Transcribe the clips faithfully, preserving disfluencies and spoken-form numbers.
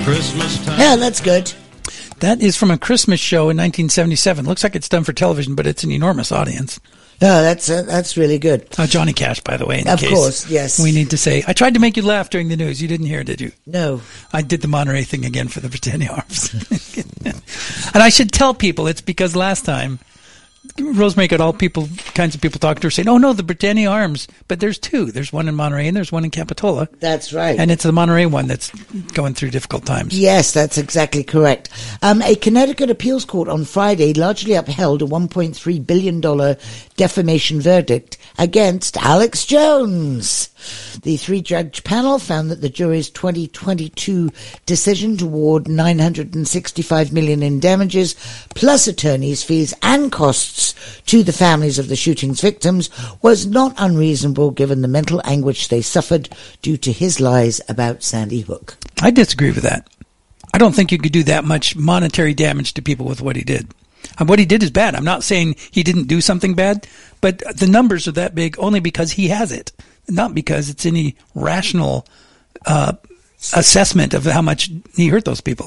Christmas time. Yeah, that's good. That is from a Christmas show in nineteen seventy-seven. Looks like it's done for television, but it's an enormous audience. Oh, that's uh, that's really good. Uh, Johnny Cash, by the way. In of case course, yes. We need to say, I tried to make you laugh during the news. You didn't hear, did you? No. I did the Monterey thing again for the Britannia Arms. And I should tell people it's because last time Rosemary got all people, kinds of people talking to her saying, oh, no, the Britannia Arms. But there's two. There's one in Monterey and there's one in Capitola. That's right. And it's the Monterey one that's going through difficult times. Yes, that's exactly correct. Um, a Connecticut appeals court on Friday largely upheld a one point three billion dollars defamation verdict against Alex Jones. The three-judge panel found that the jury's twenty twenty-two decision to award nine hundred sixty-five million dollars in damages, plus attorneys' fees and costs to the families of the shooting's victims, was not unreasonable given the mental anguish they suffered due to his lies about Sandy Hook. I disagree with that. I don't think you could do that much monetary damage to people with what he did. And what he did is bad. I'm not saying he didn't do something bad, but the numbers are that big only because he has it, not because it's any rational uh, assessment of how much he hurt those people.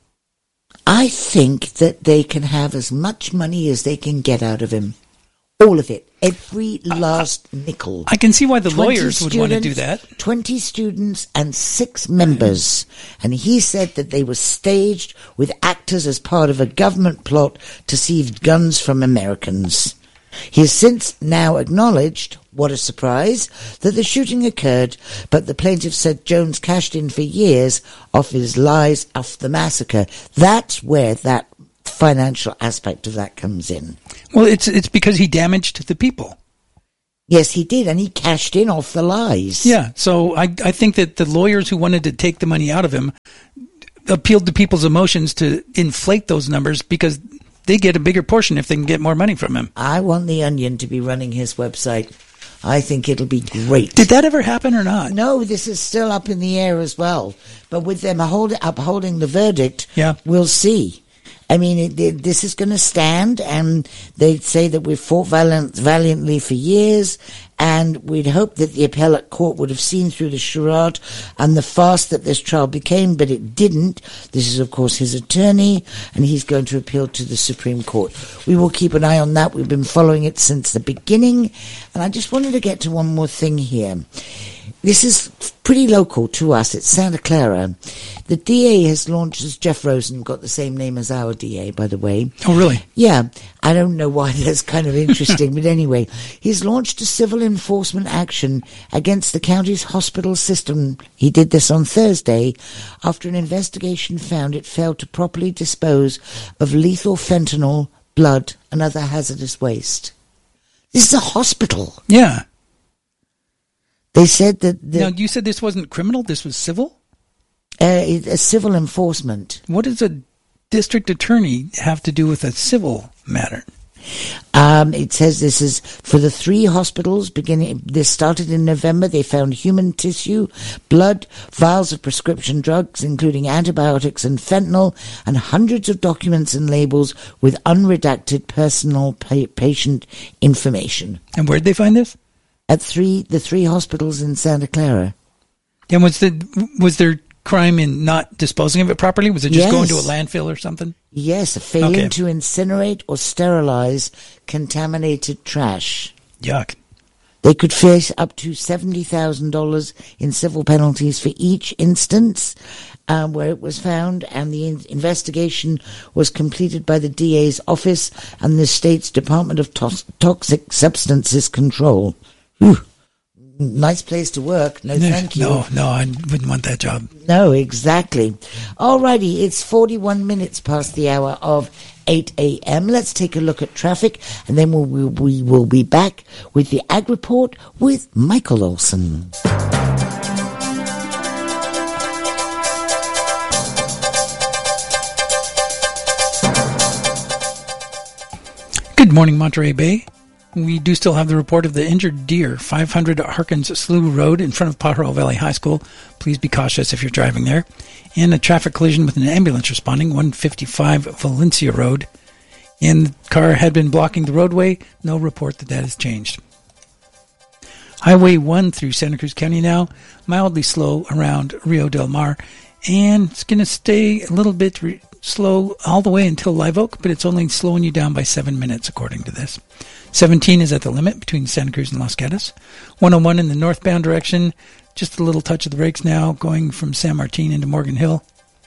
I think that they can have as much money as they can get out of him. All of it. Every last uh, nickel. I can see why the lawyers would want to do that. twenty students and six members. And he said that they were staged with actors as part of a government plot to seize guns from Americans. He has since now acknowledged, what a surprise, that the shooting occurred, but the plaintiff said Jones cashed in for years off his lies off the massacre. That's where that financial aspect of that comes in. Well, it's it's because he damaged the people. Yes, he did, and he cashed in off the lies. Yeah, so I I think that the lawyers who wanted to take the money out of him appealed to people's emotions to inflate those numbers because they get a bigger portion if they can get more money from him. I want the Onion to be running his website. I think it'll be great. Did that ever happen or not? No, this is still up in the air as well. But with them hold, upholding the verdict, yeah. we'll see. I mean, it, it, this is going to stand, and they say that we've fought valiant, valiantly for years, and we'd hope that the appellate court would have seen through the charade and the farce that this trial became, but it didn't. This is, of course, his attorney, and he's going to appeal to the Supreme Court. We will keep an eye on that. We've been following it since the beginning, and I just wanted to get to one more thing here. This is pretty local to us. It's Santa Clara. The D A has launched, as Jeff Rosen, got the same name as our D A, by the way. Oh, really? Yeah. I don't know why that's kind of interesting, but anyway, he's launched a civil enforcement action against the county's hospital system. He did this on Thursday after an investigation found it failed to properly dispose of lethal fentanyl, blood, and other hazardous waste. This is a hospital. Yeah. They said that... The, now, you said this wasn't criminal? This was civil? Uh, a civil enforcement. What does a district attorney have to do with a civil matter? Um, it says this is for the three hospitals beginning. This started in November. They found human tissue, blood, vials of prescription drugs, including antibiotics and fentanyl, and hundreds of documents and labels with unredacted personal pa- patient information. And where did they find this? At three, the three hospitals in Santa Clara. And was the was there crime in not disposing of it properly? Was it just yes. going to a landfill or something? Yes, failing okay. to incinerate or sterilize contaminated trash. Yuck. They could face up to seventy thousand dollars in civil penalties for each instance um, where it was found, and the in- investigation was completed by the D A's office and the state's Department of to- Toxic Substances Control. Whew. Nice place to work. No, thank you. No, no, I wouldn't want that job. No, exactly. Alrighty, it's forty-one minutes past the hour of eight a.m. Let's take a look at traffic, and then we'll, we, we will be back with the Ag Report with Michael Olson. Good morning, Monterey Bay. We do still have the report of the injured deer, five hundred Harkins Slough Road in front of Pajaro Valley High School. Please be cautious if you're driving there. And a traffic collision with an ambulance responding, one fifty-five Valencia Road. And the car had been blocking the roadway. No report that that has changed. Highway one through Santa Cruz County now, mildly slow around Rio Del Mar. And it's going to stay a little bit re- slow all the way until Live Oak, but it's only slowing you down by seven minutes, according to this. seventeen is at the limit between Santa Cruz and Los Gatos. one oh one in the northbound direction, just a little touch of the brakes now, going from San Martin into Morgan Hill.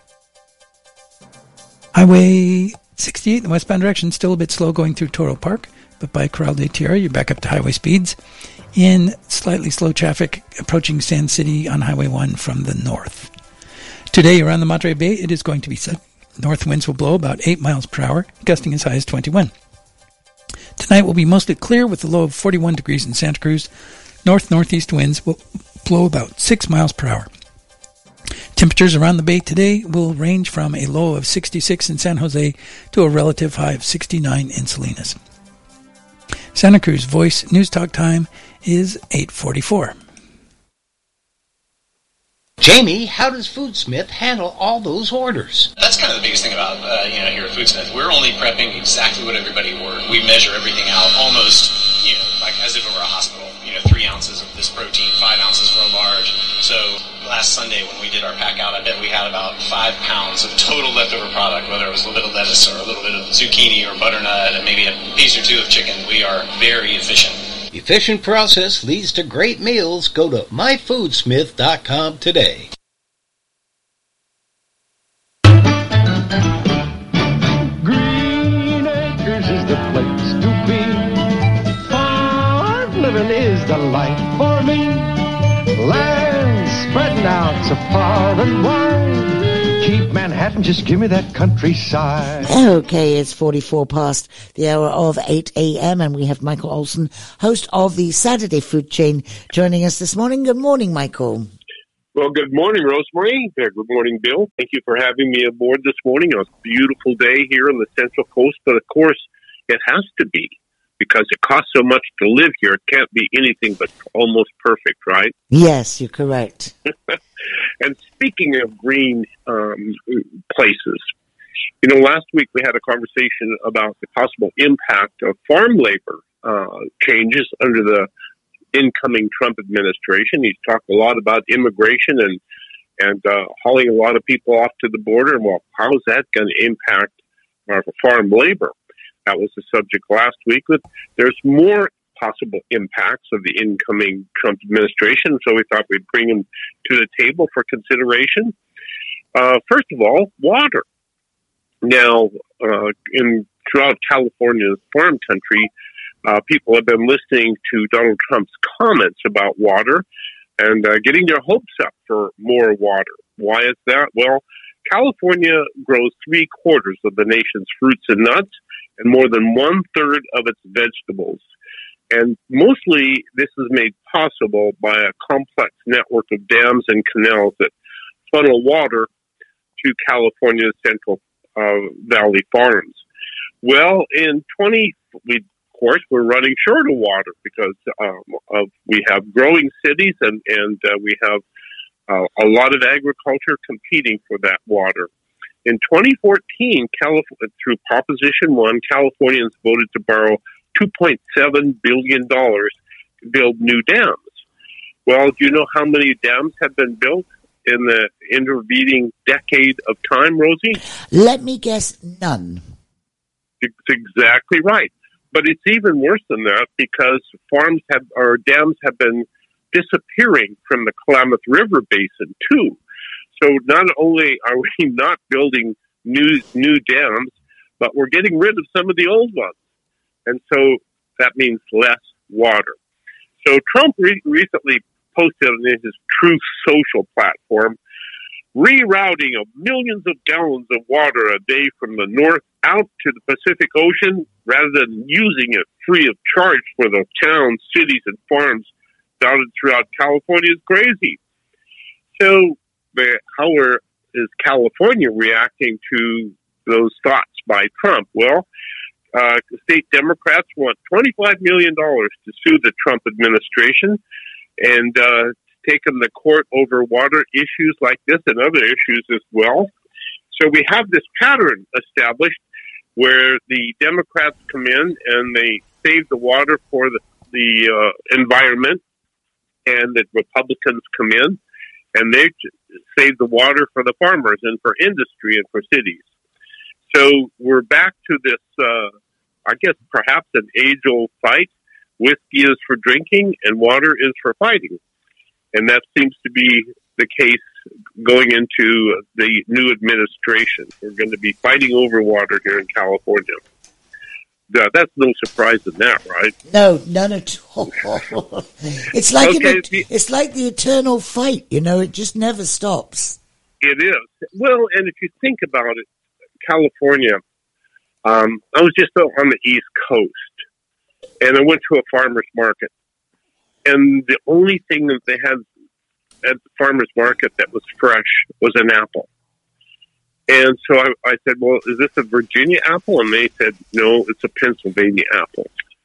Highway sixty-eight in the westbound direction, still a bit slow going through Toro Park, but by Corral de Tierra, you're back up to highway speeds. In slightly slow traffic approaching Sand City on Highway one from the north. Today around the Monterey Bay, it is going to be sunny. North winds will blow about eight miles per hour, gusting as high as twenty-one. Tonight will be mostly clear with a low of forty-one degrees in Santa Cruz. North-northeast winds will blow about six miles per hour. Temperatures around the bay today will range from a low of sixty-six in San Jose to a relative high of sixty-nine in Salinas. Santa Cruz Voice News Talk time is eight forty-four. Jamie, how does Foodsmith handle all those orders? That's kind of the biggest thing about, uh, you know, here at Foodsmith. We're only prepping exactly what everybody ordered. We measure everything out almost, you know, like as if it were a hospital. You know, three ounces of this protein, five ounces for a large. So last Sunday when we did our pack out, I bet we had about five pounds of total leftover product, whether it was a little bit of lettuce or a little bit of zucchini or butternut and maybe a piece or two of chicken. We are very efficient. Efficient process leads to great meals. Go to my foodsmith dot com today. Green Acres is the place to be. Farm living is the life for me. Land spreading out so far and wide. Keep Manhattan, just give me that countryside. Okay, it's forty-four past the hour of eight a.m. and we have Michael Olson, host of the Saturday Food Chain, joining us this morning. Good morning, Michael. Well, good morning, Rosemary. Good morning, Bill. Thank you for having me aboard this morning on a beautiful day here on the Central Coast. But, of course, it has to be because it costs so much to live here. It can't be anything but almost perfect, right? Yes, you're correct. And speaking of green um, places, you know, last week we had a conversation about the possible impact of farm labor uh, changes under the incoming Trump administration. He's talked a lot about immigration and and uh, hauling a lot of people off to the border. Well, how is that going to impact our farm labor? That was the subject last week. But there's more possible impacts of the incoming Trump administration, so we thought we'd bring them to the table for consideration. Uh, first of all, water. Now, uh, in throughout California's farm country, uh, people have been listening to Donald Trump's comments about water and uh, getting their hopes up for more water. Why is that? Well, California grows three quarters of the nation's fruits and nuts and more than one third of its vegetables. And mostly this is made possible by a complex network of dams and canals that funnel water to California's Central uh, Valley farms. Well, in twenty, we, of course, we're running short of water because um, of we have growing cities and, and uh, we have uh, a lot of agriculture competing for that water. In twenty fourteen, Calif- through Proposition one, Californians voted to borrow two point seven billion dollars to build new dams. Well, do you know how many dams have been built in the intervening decade of time, Rosie? Let me guess, none. It's exactly right. But it's even worse than that because farms have, or dams have been disappearing from the Klamath River Basin, too. So not only are we not building new new dams, but we're getting rid of some of the old ones. And so that means less water. So Trump re- recently posted on his Truth Social platform, rerouting of millions of gallons of water a day from the north out to the Pacific Ocean rather than using it free of charge for the towns, cities, and farms dotted throughout California is crazy. So the, how are, is California reacting to those thoughts by Trump? Well, Uh, state Democrats want twenty-five million dollars to sue the Trump administration and uh, take them to court over water issues like this and other issues as well. So we have this pattern established where the Democrats come in and they save the water for the, the uh, environment, and the Republicans come in and they save the water for the farmers and for industry and for cities. So we're back to this, uh, I guess, perhaps an age-old fight. Whiskey is for drinking and water is for fighting. And that seems to be the case going into the new administration. We're going to be fighting over water here in California. Uh, that's no surprise in that, right? No, none at all. It's like Okay, an, the- it's like the eternal fight. You know, it just never stops. It is. Well, and if you think about it, California, um, I was just out on the East Coast, and I went to a farmer's market. And the only thing that they had at the farmer's market that was fresh was an apple. And so I, I said, well, is this a Virginia apple? And they said, no, it's a Pennsylvania apple.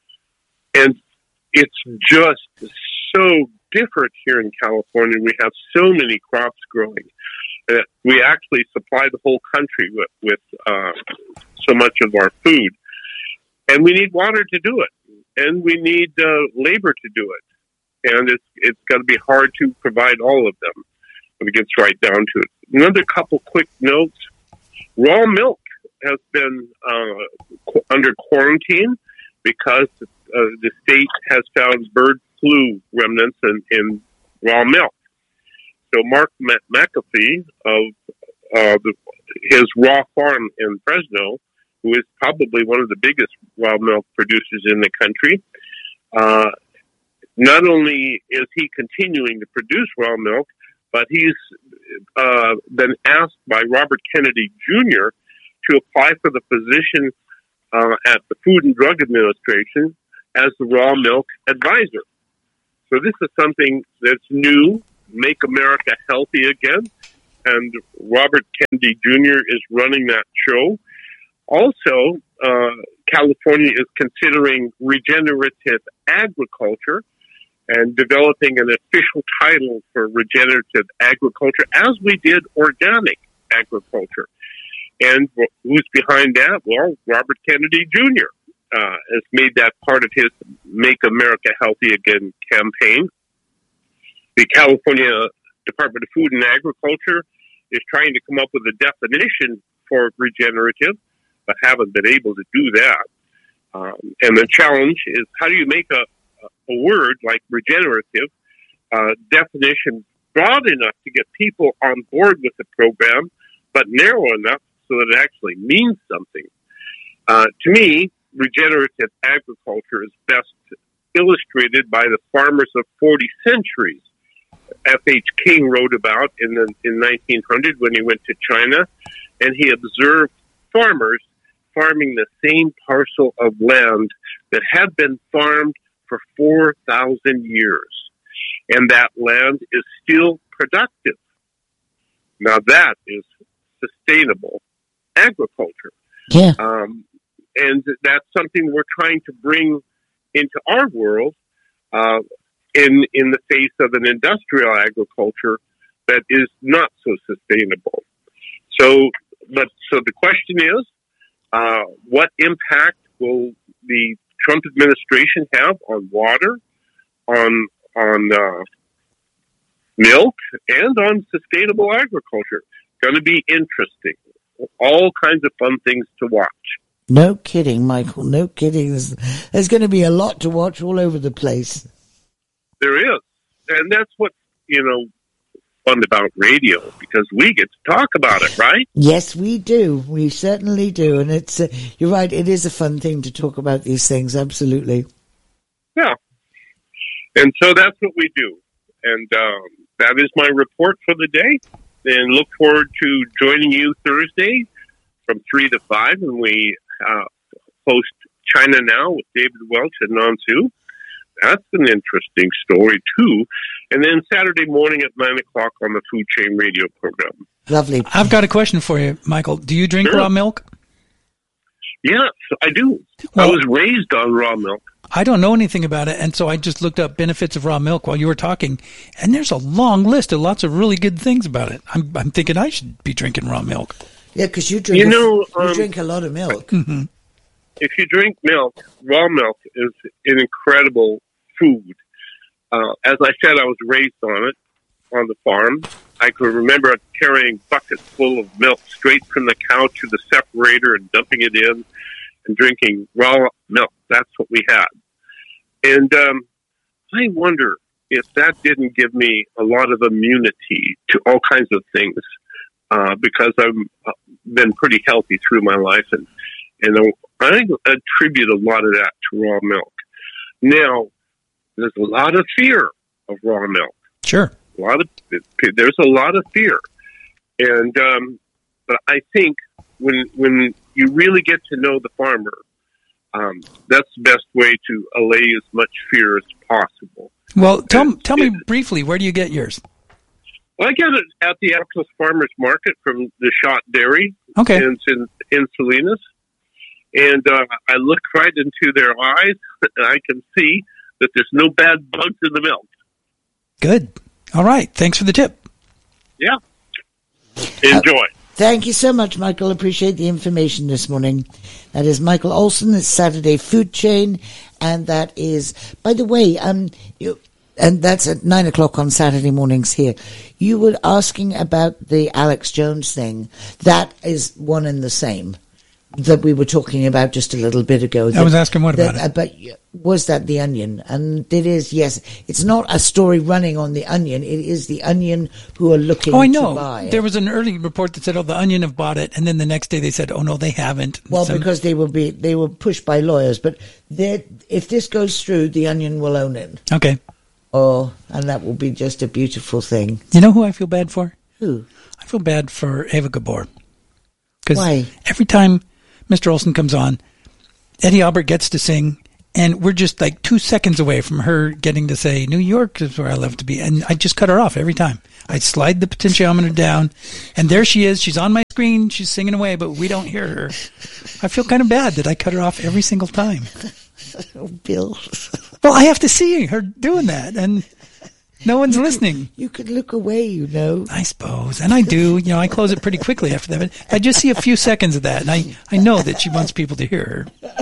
And it's just so different here in California. We have so many crops growing. Uh, we actually supply the whole country with, with uh, so much of our food. And we need water to do it. And we need uh, labor to do it. And it's it's going to be hard to provide all of them when it gets right down to it. Another couple quick notes. Raw milk has been uh, qu- under quarantine because uh, the state has found bird flu remnants in, in raw milk. So Mark McAfee of uh, the, his raw farm in Fresno, who is probably one of the biggest raw milk producers in the country, uh, not only is he continuing to produce raw milk, but he's uh, been asked by Robert Kennedy Junior to apply for the position uh, at the Food and Drug Administration as the raw milk advisor. So this is something that's new, Make America Healthy Again, and Robert Kennedy Junior is running that show. Also, uh, California is considering regenerative agriculture and developing an official title for regenerative agriculture, as we did organic agriculture. And who's behind that? Well, Robert Kennedy Junior Uh, has made that part of his Make America Healthy Again campaign. The California Department of Food and Agriculture is trying to come up with a definition for regenerative, but haven't been able to do that. Um, and the challenge is, how do you make a a word like regenerative uh, definition broad enough to get people on board with the program, but narrow enough so that it actually means something? Uh, to me, regenerative agriculture is best illustrated by the farmers of forty centuries. F H King wrote about in the, in nineteen hundred when he went to China, and he observed farmers farming the same parcel of land that had been farmed for four thousand years. And that land is still productive. Now that is sustainable agriculture. Yeah. Um, and that's something we're trying to bring into our world uh, in in the face of an industrial agriculture that is not so sustainable. So, but so the question is, uh, what impact will the Trump administration have on water, on on uh, milk, and on sustainable agriculture? Going to be interesting. All kinds of fun things to watch. No kidding, Michael. No kidding. There's, there's going to be a lot to watch all over the place. There is. And that's what, you know, fun about radio, because we get to talk about it, right? Yes, we do. We certainly do. And it's, uh, you're right, it is a fun thing to talk about these things. Absolutely. Yeah. And so that's what we do. And um, that is my report for the day. And look forward to joining you Thursday from three to five when we uh, host China Now with David Welch and Nan Su. That's an interesting story, too. And then Saturday morning at nine o'clock on the Food Chain Radio program. Lovely. I've got a question for you, Michael. Do you drink Sure. raw milk? Yes, I do. Well- I was raised on raw milk. I don't know anything about it, and so I just looked up benefits of raw milk while you were talking, and there's a long list of lots of really good things about it. I'm, I'm thinking I should be drinking raw milk. Yeah, because you drink, You a- know, you um, drink a lot of milk. Mm-hmm. If you drink milk, raw milk is an incredible food. Uh, as I said, I was raised on it. on the farm. I can remember carrying buckets full of milk straight from the cow to the separator and dumping it in and drinking raw milk. That's what we had. And um, I wonder if that didn't give me a lot of immunity to all kinds of things, uh, because I've been pretty healthy through my life, and and I attribute a lot of that to raw milk. Now, there's a lot of fear of raw milk. Sure, a lot of there's a lot of fear, and um, but I think when when you really get to know the farmer, um, that's the best way to allay as much fear as possible. Well, tell and, tell me it, briefly, where do you get yours? Well, I get it at the Atlas Farmers Market from the Schott Dairy. Okay. In, in, in Salinas. And uh, I look right into their eyes, and I can see that there's no bad bugs in the milk. Good. All right. Thanks for the tip. Yeah. Enjoy. Uh, thank you so much, Michael. Appreciate the information this morning. That is Michael Olson, it's Saturday Food Chain. And that is, by the way, um, you... and that's at nine o'clock on Saturday mornings here. You were asking about the Alex Jones thing. That is one and the same that we were talking about just a little bit ago. That, I was asking what about that, it? But was that The Onion? And it is, yes. It's not a story running on The Onion. It is The Onion who are looking oh, I know. to buy it. There was an early report that said, oh, The Onion have bought it. And then the next day they said, oh, no, they haven't. Well, Some... because they will be, they were pushed by lawyers. But if this goes through, The Onion will own it. Okay. Oh, and that will be just a beautiful thing. You know who I feel bad for? Who? I feel bad for Eva Gabor. Why? Every time Mister Olson comes on, Eddie Albert gets to sing, and we're just like two seconds away from her getting to say, New York is where I love to be. And I just cut her off every time. I slide the potentiometer down, and there she is. She's on my screen. She's singing away, but we don't hear her. I feel kind of bad that I cut her off every single time. Oh, Bill. Well, I have to see her doing that, and no one's you listening. Could, you could look away, you know. I suppose, and I do. You know, I close it pretty quickly after that. But I just see a few seconds of that, and I, I know that she wants people to hear her.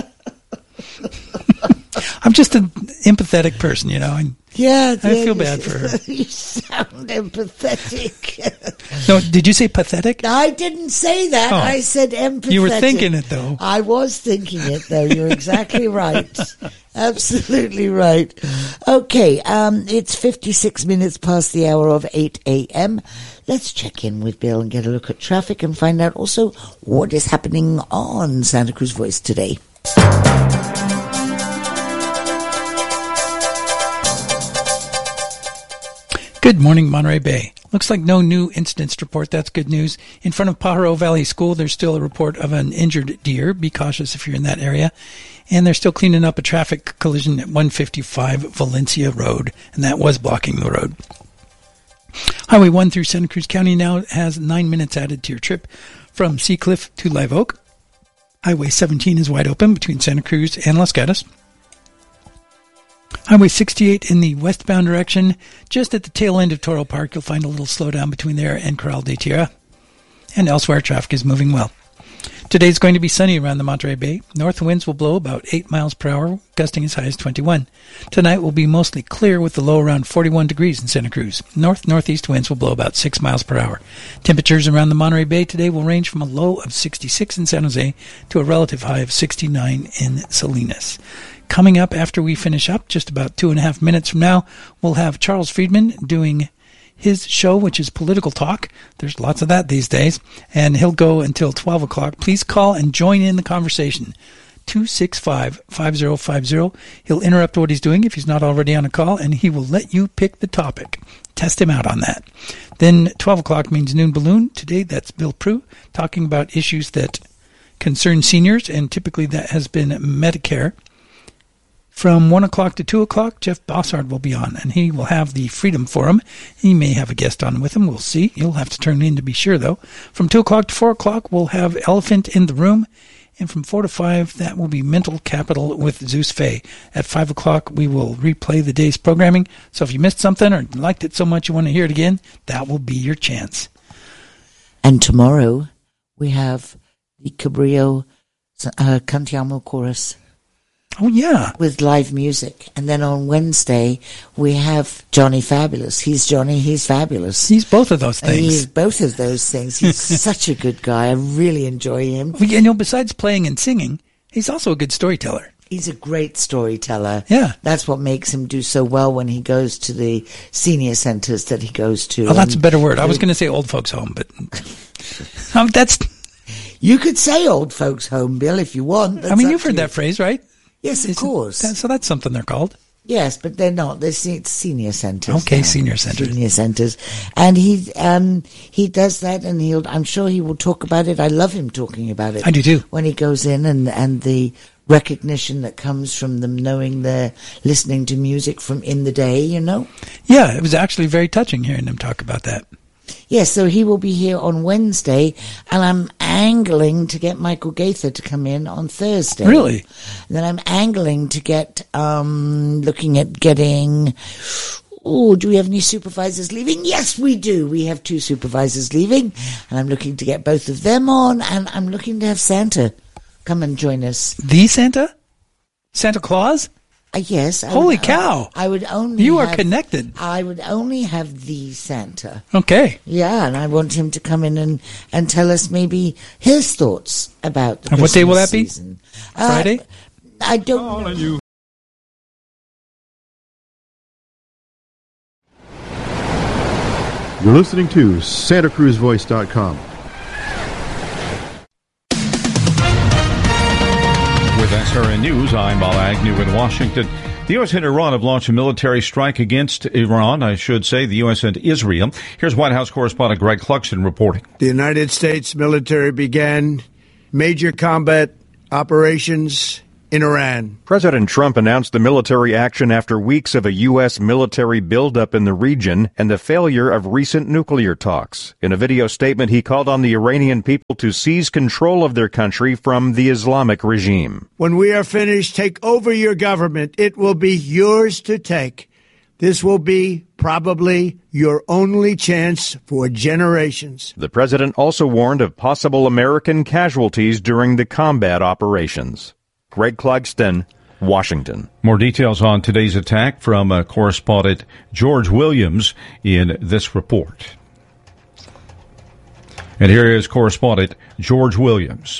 I'm just an empathetic person, you know. And yeah, I yeah, feel bad for her. You sound empathetic. No, did you say pathetic? I didn't say that. Oh, I said empathetic. You were thinking it, though. I was thinking it, though. You're exactly right. Absolutely right. Okay, um, it's fifty-six minutes past the hour of eight a.m. Let's check in with Bill and get a look at traffic and find out also what is happening on Santa Cruz Voice today. Good morning, Monterey Bay. Looks like no new incidents to report. That's good news. In front of Pajaro Valley School, there's still a report of an injured deer. Be cautious if you're in that area. And they're still cleaning up a traffic collision at one fifty-five Valencia Road, and that was blocking the road. Highway one through Santa Cruz County now has nine minutes added to your trip from Seacliff to Live Oak. Highway seventeen is wide open between Santa Cruz and Los Gatos. Highway sixty-eight in the westbound direction, just at the tail end of Toro Park, you'll find a little slowdown between there and Corral de Tierra. And elsewhere, traffic is moving well. Today is going to be sunny around the Monterey Bay. North winds will blow about eight miles per hour, gusting as high as twenty-one. Tonight will be mostly clear with the low around forty-one degrees in Santa Cruz. North-northeast winds will blow about six miles per hour. Temperatures around the Monterey Bay today will range from a low of sixty-six in San Jose to a relative high of sixty-nine in Salinas. Coming up after we finish up, just about two and a half minutes from now, we'll have Charles Friedman doing his show, which is Political Talk. There's lots of that these days. And he'll go until twelve o'clock. Please call and join in the conversation. two six five, five zero five zero. He'll interrupt what he's doing if he's not already on a call, and he will let you pick the topic. Test him out on that. Then twelve o'clock means Noon Balloon. Today, that's Bill Prue talking about issues that concern seniors, and typically that has been Medicare. From one o'clock to two o'clock, Jeff Bossard will be on, and he will have the Freedom Forum. He may have a guest on with him. We'll see. You'll have to turn in to be sure, though. From two o'clock to four o'clock, we'll have Elephant in the Room. And from four to five, that will be Mental Capital with Zeus Faye. At five o'clock, we will replay the day's programming. So if you missed something or liked it so much you want to hear it again, that will be your chance. And tomorrow, we have the Cabrillo uh, Cantiamo Chorus. Oh, yeah. With live music. And then on Wednesday, we have Johnny Fabulous. He's Johnny, he's fabulous. He's both of those things. He's both of those things. He's such a good guy. I really enjoy him. Well, you know, besides playing and singing, he's also a good storyteller. He's a great storyteller. Yeah. That's what makes him do so well when he goes to the senior centers that he goes to. Oh, that's a better word. I was going to say old folks home, but um, that's... You could say old folks home, Bill, if you want. That's I mean, you've up to heard you. that phrase, right? Yes, of Isn't course. that- so that's something they're called. Yes, but they're not. They're se- senior centers. Okay, now. senior centers. Senior centers, and he um he does that, and he'll. I'm sure he will talk about it. I love him talking about it. I do too. When he goes in, and and the recognition that comes from them knowing they're listening to music from in the day. You know. Yeah, it was actually very touching hearing him talk about that. Yes, so he will be here on Wednesday, and I'm angling to get Michael Gaither to come in on Thursday. Really? And then I'm angling to get, um, looking at getting, oh, do we have any supervisors leaving? Yes, we do. We have two supervisors leaving, and I'm looking to get both of them on, and I'm looking to have Santa come and join us. The Santa? Santa Claus? Uh, yes. I Holy would, cow. I, I would only You are have- connected. I would only have the Santa. Okay. Yeah, and I want him to come in and, and tell us maybe his thoughts about the And what day will Christmas that be? season. Friday? Uh, I don't know. You're listening to Santa Cruz Voice dot com. With S R N News, I'm Bob Agnew in Washington. The U S and Iran have launched a military strike against Iran, I should say, the U S and Israel. Here's White House correspondent Greg Clugston reporting. The United States military began major combat operations in Iran. President Trump announced the military action after weeks of a U S military buildup in the region and the failure of recent nuclear talks. In a video statement, he called on the Iranian people to seize control of their country from the Islamic regime. When we are finished, take over your government. It will be yours to take. This will be probably your only chance for generations. The president also warned of possible American casualties during the combat operations. Greg Clugston, Washington. More details on today's attack from uh, correspondent George Williams in this report. And here is correspondent George Williams.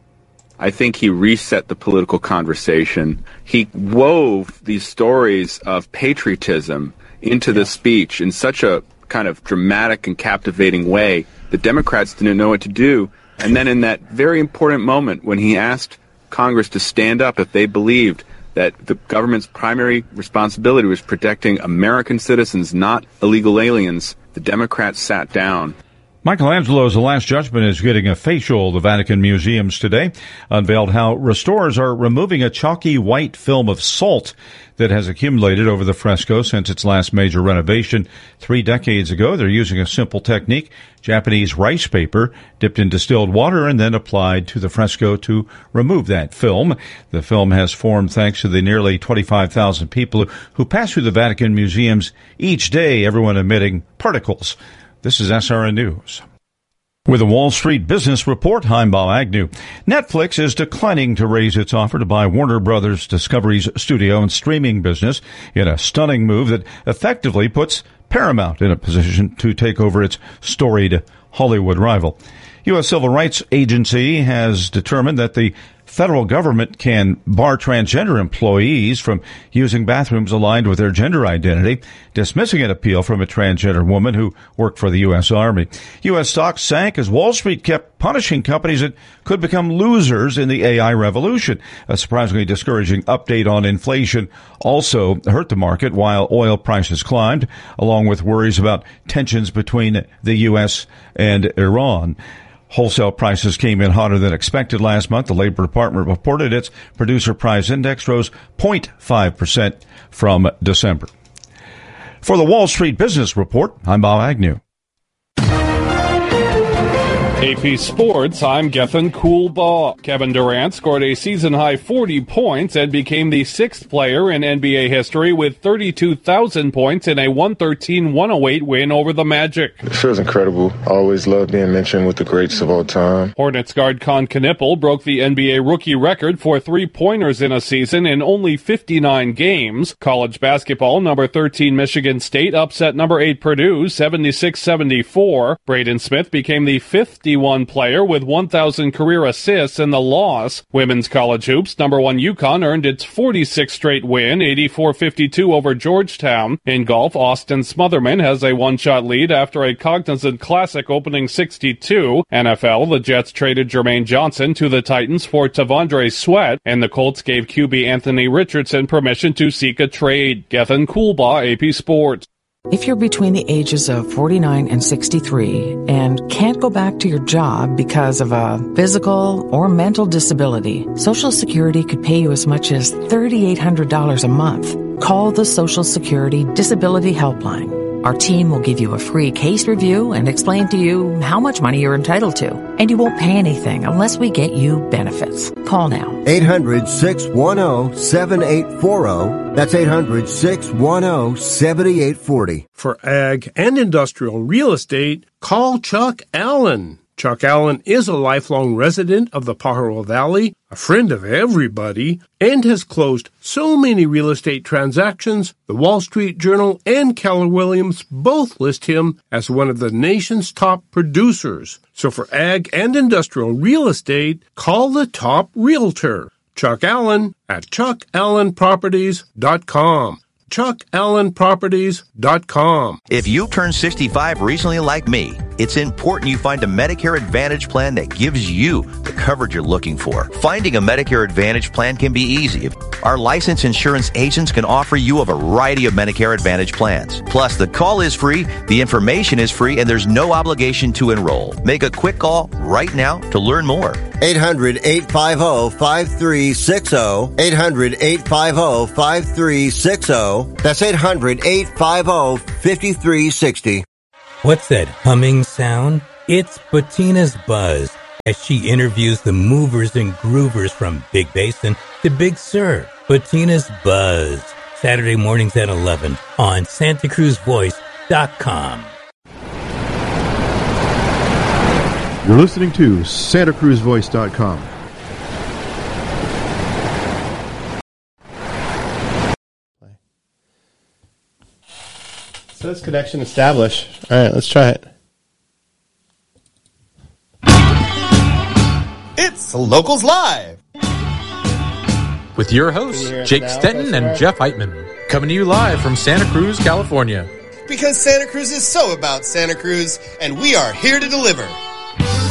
I think he reset the political conversation. He wove these stories of patriotism into the speech in such a kind of dramatic and captivating way that Democrats didn't know what to do. And then in that very important moment when he asked Congress to stand up if they believed that the government's primary responsibility was protecting American citizens, not illegal aliens, the Democrats sat down. Michelangelo's The Last Judgment is getting a facial. The Vatican Museums today unveiled how restorers are removing a chalky white film of salt that has accumulated over the fresco since its last major renovation three decades ago. They're using a simple technique, Japanese rice paper dipped in distilled water and then applied to the fresco to remove that film. The film has formed thanks to the nearly twenty-five thousand people who pass through the Vatican Museums each day, everyone emitting particles. This is S R N News. With a Wall Street Business Report, I'm Bob Agnew. Netflix is declining to raise its offer to buy Warner Brothers Discovery's studio and streaming business in a stunning move that effectively puts Paramount in a position to take over its storied Hollywood rival. U S Civil Rights Agency has determined that the federal government can bar transgender employees from using bathrooms aligned with their gender identity, dismissing an appeal from a transgender woman who worked for the U S Army. U S stocks sank as Wall Street kept punishing companies that could become losers in the A I revolution. A surprisingly discouraging update on inflation also hurt the market while oil prices climbed, along with worries about tensions between the U S and Iran. Wholesale prices came in hotter than expected last month. The Labor Department reported its producer price index rose zero point five percent from December. For the Wall Street Business Report, I'm Bob Agnew. A P Sports, I'm Gethin Coolbaugh. Kevin Durant scored a season-high forty points and became the sixth player in N B A history with thirty-two thousand points in a one thirteen one oh eight win over the Magic. It feels incredible. I always love being mentioned with the greats of all time. Hornets guard Con Knippel broke the N B A rookie record for three-pointers in a season in only fifty-nine games. College basketball, number thirteen Michigan State upset number eight Purdue seventy-six seventy-four. Braden Smith became the fifty-one player with one thousand career assists in the loss. Women's college hoops, number one UConn earned its forty-sixth straight win, eighty-four fifty-two over Georgetown. In golf, Austin Smotherman has a one-shot lead after a Cognizant Classic opening sixty-two. N F L, the Jets traded Jermaine Johnson to the Titans for T'Vondre Sweat, and the Colts gave Q B Anthony Richardson permission to seek a trade. Gethin Coolbaugh, A P Sports. If you're between the ages of forty-nine and sixty-three and can't go back to your job because of a physical or mental disability, Social Security could pay you as much as three thousand eight hundred dollars a month. Call the Social Security Disability Helpline. Our team will give you a free case review and explain to you how much money you're entitled to. And you won't pay anything unless we get you benefits. Call now. eight hundred, six one zero, seven eight four zero. That's eight hundred, six one zero, seven eight four zero. For ag and industrial real estate, call Chuck Allen. Chuck Allen is a lifelong resident of the Pajaro Valley, a friend of everybody, and has closed so many real estate transactions, the Wall Street Journal and Keller Williams both list him as one of the nation's top producers. So for ag and industrial real estate, call the top realtor, Chuck Allen, at chuck allen properties dot com. chuck allen properties dot com. If you turned sixty-five recently like me, it's important you find a Medicare Advantage plan that gives you the coverage you're looking for. Finding a Medicare Advantage plan can be easy. Our licensed insurance agents can offer you a variety of Medicare Advantage plans. Plus, the call is free, the information is free, and there's no obligation to enroll. Make a quick call right now to learn more. eight hundred, eight five zero, five three six zero. eight hundred, eight five zero, five three six zero. That's eight hundred, eight five zero, five three six zero. What's that humming sound? It's Bettina's Buzz, as she interviews the movers and groovers from Big Basin to Big Sur. Bettina's Buzz, Saturday mornings at eleven on Santa Cruz Voice dot com. You're listening to Santa Cruz Voice dot com. Says connection established. All right, let's try it. It's Locals Live with your hosts, Jake Stenton and Jeff Eitman, coming to you live from Santa Cruz, California. Because Santa Cruz is so about Santa Cruz, and we are here to deliver.